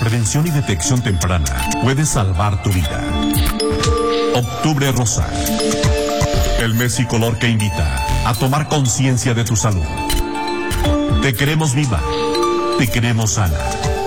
prevención y detección temprana puede salvar tu vida. Octubre Rosa. El mes y color que invita a tomar conciencia de tu salud. Te queremos viva. Te queremos sana.